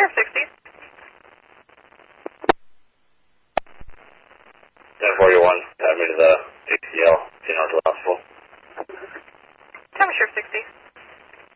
Sheriff 60. 1041, add me to the ACL, North Hospital. Tower Sheriff 60.